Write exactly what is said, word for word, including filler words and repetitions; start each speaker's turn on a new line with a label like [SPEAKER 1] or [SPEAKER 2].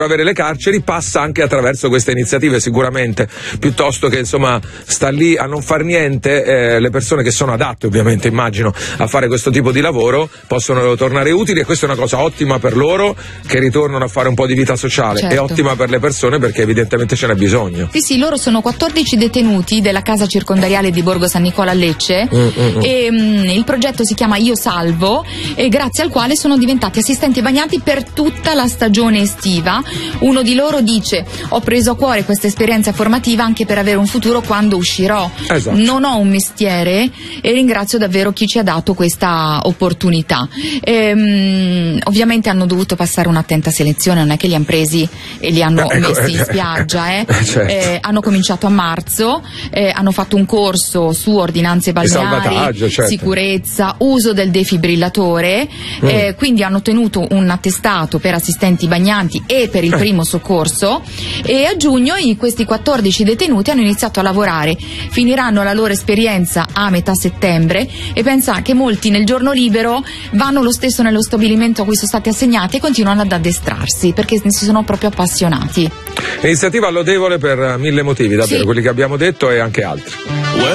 [SPEAKER 1] avere le carceri passa anche attraverso queste iniziative, sicuramente, piuttosto che insomma sta lì a non far niente. Eh, le persone che sono adatte, ovviamente immagino, a fare questo tipo di lavoro possono tornare utili, e questa è una cosa ottima per loro che ritornano a fare un po' di vita sociale,
[SPEAKER 2] certo.
[SPEAKER 1] E ottima per le persone perché evidentemente ce n'è bisogno.
[SPEAKER 2] Sì sì, loro sono quattordici detenuti della casa circondariale di Borgo San Nicola a Lecce, mm, mm, e mh, il progetto si chiama Io Salvo, e grazie al quale sono diventati assistenti bagnanti per tutta la stagione estiva. Uno di loro dice: ho preso a cuore questa esperienza formativa anche per avere un futuro quando uscirò.
[SPEAKER 1] Esatto.
[SPEAKER 2] Non ho un mestiere e ringrazio davvero chi ci ha dato questa opportunità. Ehm, ovviamente hanno dovuto passare un'attenta selezione, non è che li hanno presi e li hanno
[SPEAKER 1] eh, ecco,
[SPEAKER 2] messi in
[SPEAKER 1] eh,
[SPEAKER 2] spiaggia, eh.
[SPEAKER 1] certo.
[SPEAKER 2] Eh, hanno cominciato a marzo, eh, hanno fatto un corso su ordinanze balneari,
[SPEAKER 1] certo.
[SPEAKER 2] sicurezza, uso del defibrillatore, mm. eh, quindi hanno ottenuto un attestato per assistenti bagnanti e per il primo soccorso, e a giugno i, questi quattordici detenuti hanno iniziato a lavorare, finiranno la loro esperienza a metà settembre, e pensa che molti nel giorno libero vanno lo stesso nello stabilimento a cui sono stati assegnati e continuano ad addestrarsi perché si sono proprio appassionati.
[SPEAKER 1] Iniziativa lodevole per mille motivi, davvero,
[SPEAKER 2] sì.
[SPEAKER 1] quelli che abbiamo detto e anche altri.